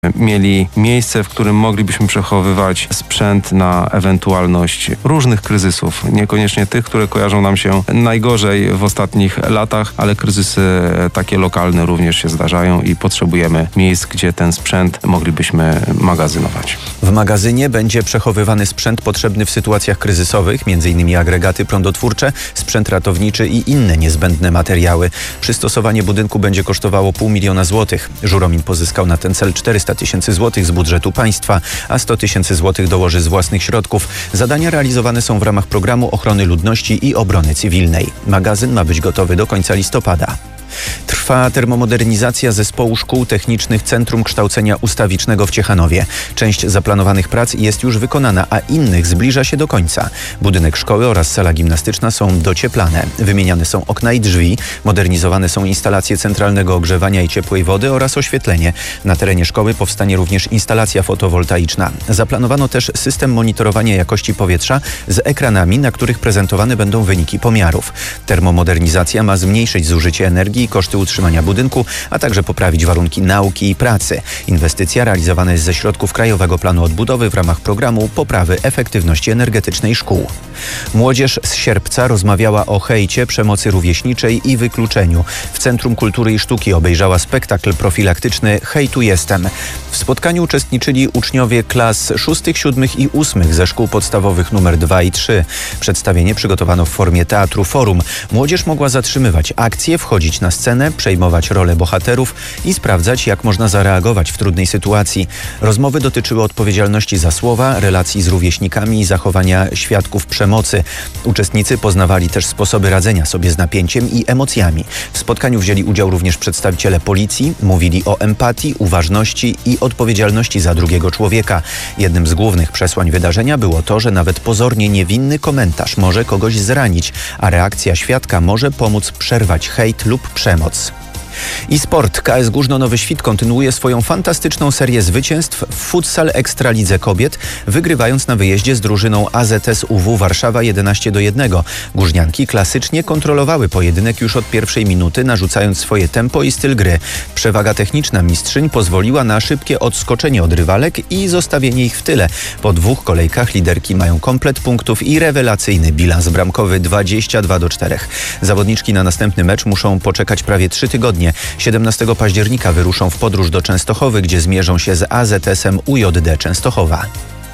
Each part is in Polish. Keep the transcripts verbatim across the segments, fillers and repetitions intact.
mieli miejsce, w którym moglibyśmy przechowywać sprzęt na ewentualność różnych kryzysów. Niekoniecznie tych, które kojarzą nam się najgorzej w ostatnich latach, ale kryzysy takie lokalne również się zdarzają i potrzebujemy miejsc, gdzie ten sprzęt moglibyśmy magazynować. W magazynie będzie przechowywany sprzęt potrzebny w sytuacjach kryzysowych, m.in. agregaty prądotwórcze, sprzęt ratowniczy i inne niezbędne materiały. Przystosowanie budynku będzie kosztowało pół miliona złotych. Żuromin pozyskał na ten cel czterysta tysięcy złotych z budżetu państwa, a sto tysięcy złotych dołoży z własnych środków. Zadania realizowane są w ramach programu ochrony ludności i obrony cywilnej. Magazyn ma być gotowy do końca listopada. Trwa termomodernizacja zespołu szkół technicznych Centrum Kształcenia Ustawicznego w Ciechanowie. Część zaplanowanych prac jest już wykonana, a innych zbliża się do końca. Budynek szkoły oraz sala gimnastyczna są docieplane. Wymieniane są okna i drzwi, modernizowane są instalacje centralnego ogrzewania i ciepłej wody oraz oświetlenie. Na terenie szkoły powstanie również instalacja fotowoltaiczna. Zaplanowano też system monitorowania jakości powietrza z ekranami, na których prezentowane będą wyniki pomiarów. Termomodernizacja ma zmniejszyć zużycie energii i koszty utrzymania budynku, a także poprawić warunki nauki i pracy. Inwestycja realizowana jest ze środków Krajowego Planu Odbudowy w ramach programu poprawy efektywności energetycznej szkół. Młodzież z Sierpca rozmawiała o hejcie, przemocy rówieśniczej i wykluczeniu. W Centrum Kultury i Sztuki obejrzała spektakl profilaktyczny Hej, tu jestem. W spotkaniu uczestniczyli uczniowie klas szóstych, siódmych i ósmych ze szkół podstawowych numer dwa i trzy. Przedstawienie przygotowano w formie teatru forum. Młodzież mogła zatrzymywać akcje, wchodzić na scenę, przejmować rolę bohaterów i sprawdzać, jak można zareagować w trudnej sytuacji. Rozmowy dotyczyły odpowiedzialności za słowa, relacji z rówieśnikami i zachowania świadków przemocy. Uczestnicy poznawali też sposoby radzenia sobie z napięciem i emocjami. W spotkaniu wzięli udział również przedstawiciele policji, mówili o empatii, uważności i odpowiedzialności za drugiego człowieka. Jednym z głównych przesłań wydarzenia było to, że nawet pozornie niewinny komentarz może kogoś zranić, a reakcja świadka może pomóc przerwać hejt lub przemoc. I sport. K S Górzno Nowy Świt kontynuuje swoją fantastyczną serię zwycięstw w futsal Ekstralidze Kobiet, wygrywając na wyjeździe z drużyną A Z S U W Warszawa jedenaście do jednego. Górznianki klasycznie kontrolowały pojedynek już od pierwszej minuty, narzucając swoje tempo i styl gry. Przewaga techniczna mistrzyń pozwoliła na szybkie odskoczenie od rywalek i zostawienie ich w tyle. Po dwóch kolejkach liderki mają komplet punktów i rewelacyjny bilans bramkowy dwadzieścia dwa do czterech. Zawodniczki na następny mecz muszą poczekać prawie trzy tygodnie. siedemnastego października wyruszą w podróż do Częstochowy, gdzie zmierzą się z A Z S-em U J D Częstochowa.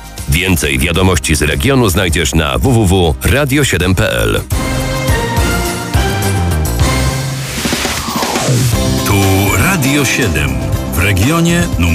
Więcej wiadomości z regionu znajdziesz na w w w kropka radio siedem kropka p l. Tu Radio siedem w regionie numer